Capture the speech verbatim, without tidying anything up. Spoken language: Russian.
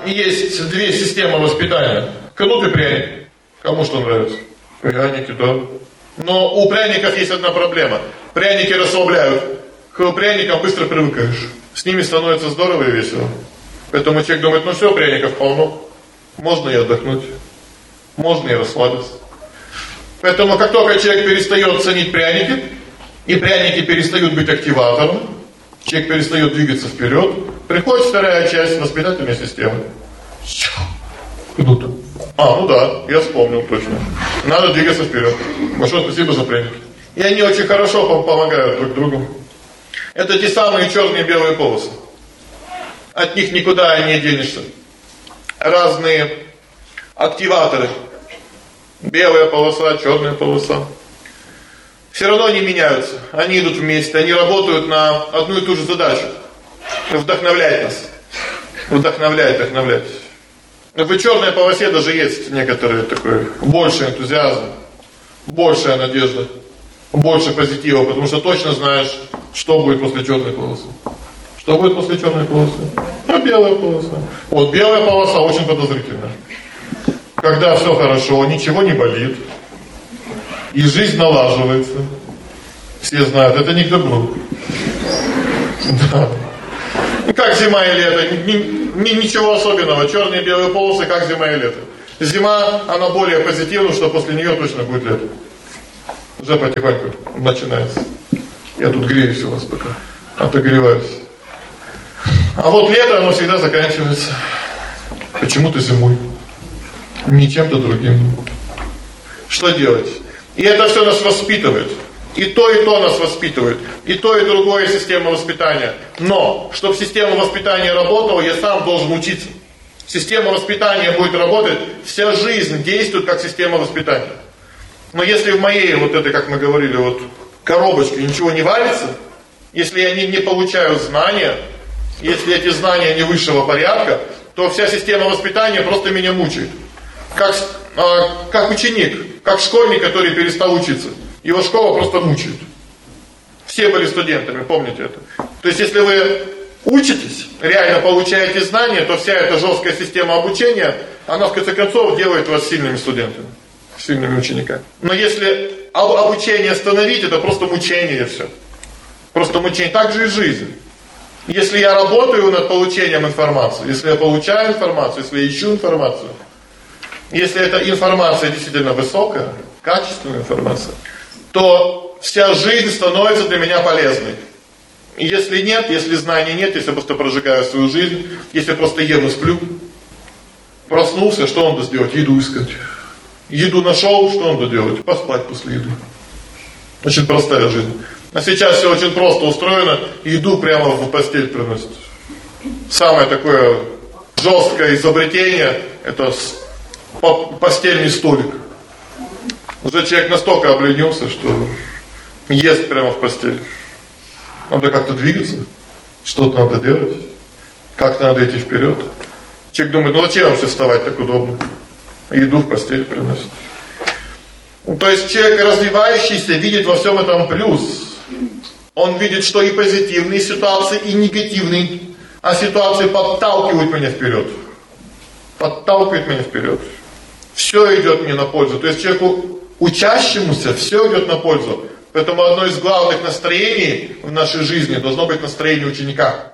есть две системы воспитания. Кнут и пряник. Кому что нравится? Пряники, да. Но у пряников есть одна проблема. Пряники расслабляют. К пряникам быстро привыкаешь. С ними становится здорово и весело. Поэтому человек думает, ну все, пряников полно. Можно и отдохнуть. Можно и расслабиться. Поэтому как только человек перестает ценить пряники, и пряники перестают быть активатором, человек перестает двигаться вперед, приходит вторая часть воспитательной системы. Кнут. А, ну да, я вспомнил точно. Надо двигаться вперед. Большое спасибо за пряники. И они очень хорошо помогают друг другу. Это те самые черные и белые полосы. От них никуда не денешься. Разные активаторы. Белая полоса, черная полоса. Все равно они меняются. Они идут вместе. Они работают на одну и ту же задачу. Вдохновлять нас. Вдохновлять, вдохновлять. В черной полосе даже есть некоторые такой больше энтузиазм, большая надежда, больше позитива, потому что точно знаешь, что будет после черной полосы. Что будет после черной полосы? А белая полоса. Вот белая полоса очень подозрительная. Когда все хорошо, ничего не болит, и жизнь налаживается. Все знают, это не к добру. Да. Как зима и лето, ни, ни, ничего особенного. Черные и белые полосы, как зима и лето. Зима, она более позитивна, что после нее точно будет лето. Уже потихоньку начинается. Я тут греюсь у вас пока, отогреваюсь. А вот лето, оно всегда заканчивается почему-то зимой. Не чем-то другим. Что делать? И это все нас воспитывает. И то, и то нас воспитывает. И то, и другое система воспитания. Но, чтобы система воспитания работала, я сам должен учиться. Система воспитания будет работать, вся жизнь действует как система воспитания. Но если в моей, вот этой, как мы говорили, вот коробочке ничего не варится, если я не, не получаю знания, если эти знания не высшего порядка, то вся система воспитания просто меня мучает. Как, э, как ученик, как школьник, который перестал учиться. Его школа просто мучает. Все были студентами, помните это. То есть, если вы учитесь, реально получаете знания, то вся эта жесткая система обучения, она в конце концов делает вас сильными студентами, сильными учениками. Но если обучение остановить, это просто мучение все. Просто мучение. Так же и жизнь. Если я работаю над получением информации, если я получаю информацию, если я ищу информацию, если эта информация действительно высокая, качественная информация, то вся жизнь становится для меня полезной. И если нет, если знаний нет, если я просто прожигаю свою жизнь, если я просто ем и сплю, проснулся, что надо сделать? Еду искать. Еду нашел, что надо делать? Поспать после еды. Очень простая жизнь. А сейчас все очень просто устроено, еду прямо в постель приносят. Самое такое жесткое изобретение — это постельный столик. Уже человек настолько обленился, что ест прямо в постели. Надо как-то двигаться, что-то надо делать, как-то надо идти вперед. Человек думает, ну зачем вообще вставать так удобно? Еду в постель приносит. То есть человек развивающийся видит во всем этом плюс. Он видит, что и позитивные ситуации, и негативные, а ситуации подталкивают меня вперед. Подталкивают меня вперед. Все идет мне на пользу. То есть человеку учащемуся все идет на пользу. Поэтому одно из главных настроений в нашей жизни должно быть настроение ученика.